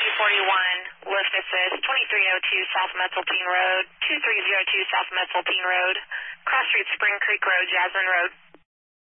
241, lift assist, 2302 South Metzaltine Road, 2302 South Metzaltine Road, Cross Street, Spring Creek Road, Jasmine Road.